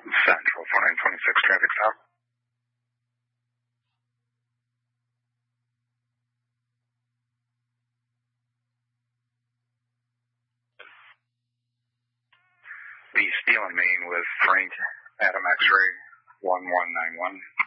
Central 4926, traffic stop. The Steel and Main with Frank, Adam X-Ray 1191.